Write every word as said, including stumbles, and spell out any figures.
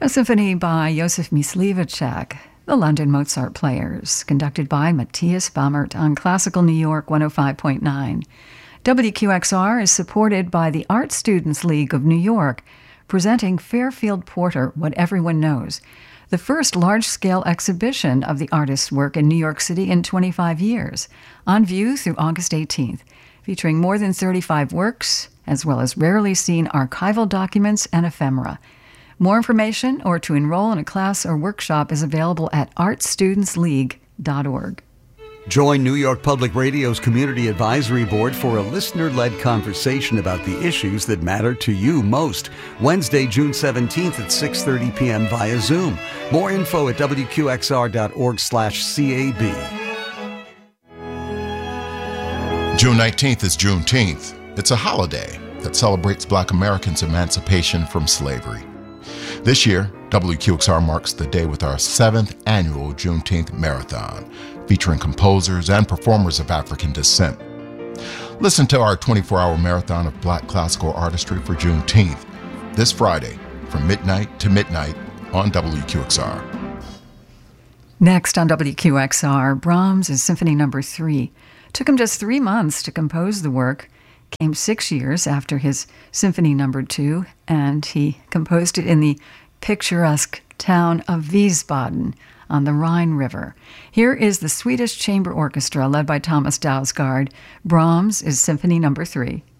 A symphony by Josef Myslivacek, the London Mozart Players, conducted by Matthias Bammert on Classical New York one oh five point nine. W Q X R is supported by the Art Students League of New York, presenting Fairfield Porter, What Everyone Knows, the first large-scale exhibition of the artist's work in New York City in twenty-five years, on view through August eighteenth, featuring more than thirty-five works, as well as rarely seen archival documents and ephemera. More information or to enroll in a class or workshop is available at art students league dot org. Join New York Public Radio's Community Advisory Board for a listener-led conversation about the issues that matter to you most. Wednesday, June seventeenth at six thirty p.m. via Zoom. More info at w q x r dot org slash c a b. June nineteenth is Juneteenth. It's a holiday that celebrates Black Americans' emancipation from slavery. This year, W Q X R marks the day with our seventh annual Juneteenth Marathon, featuring composers and performers of African descent. Listen to our twenty-four hour marathon of Black classical artistry for Juneteenth, this Friday from midnight to midnight on W Q X R. Next on W Q X R, Brahms' Symphony Number three. Took him just three months to compose the work. Came six years after his Symphony Number two, and he composed it in the picturesque town of Wiesbaden on the Rhine River. Here is the Swedish Chamber Orchestra led by Thomas Dausgaard. Brahms is Symphony Number three.